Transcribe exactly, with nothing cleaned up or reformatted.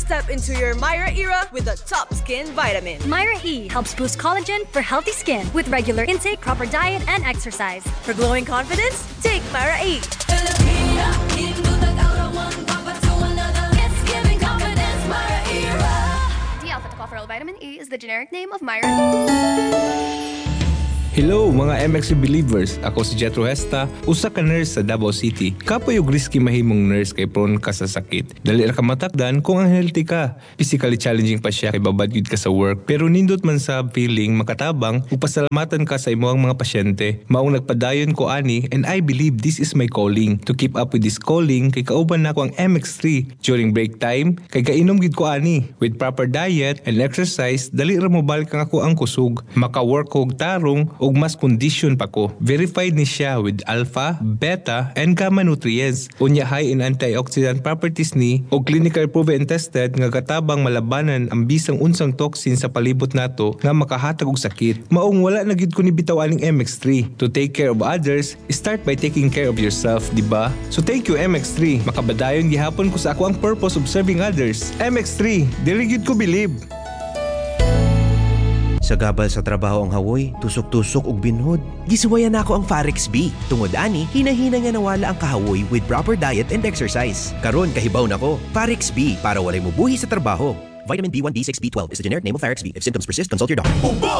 Step into your Myra era with the top skin vitamin. Myra E helps boost collagen for healthy skin with regular intake, proper diet, and exercise. For glowing confidence, take Myra E. D-alpha-tocopherol vitamin E is the generic name of Myra E. Hello mga M X C believers, ako si Jetro Hesta, usa ka nurse sa Davao City. Kapoy og risky mahimong nurse kay prone ka sa sakit. Dali ra ka matakdan kung ang healthy ka. Physically challenging pa siya kay babad gyud ka sa work, pero nindot man sa feeling makatabang ug pasalamatan ka sa imong mga pasyente. Maong nagpadayon ko ani, and I believe this is my calling. To keep up with this calling kay kauban nako ang M X three during break time kay kainom gid ko ani. With proper diet and exercise, dali ra mobalik ang ako ang kusog. Maka-work ko og tarong ug mas condition pa ko. Verified ni siya with alpha, beta, and gamma nutrients. Unya high in antioxidant properties ni o clinical proven and tested nga katabang malabanan ang bisang unsang toxin sa palibot nato nga makahatag og sakit. Maong wala na gid ko ni bitaw aning M X three. To take care of others, start by taking care of yourself, di ba? So thank you M X three. Makabadayon gihapon ko sa ako ang purpose of serving others. M X three, dili gid ko believe. Sa gabal sa trabaho ang hawoy, tusok-tusok ug binhod. Gisuwayan nako ang Farex B. Tungod ani, hinahina nga nawala ang kahawoy with proper diet and exercise. Karon kahibaw nako, Farex B para walay mubuhi sa trabaho. Vitamin B one, B six, B twelve is the generic name of Farex B. If symptoms persist, consult your doctor.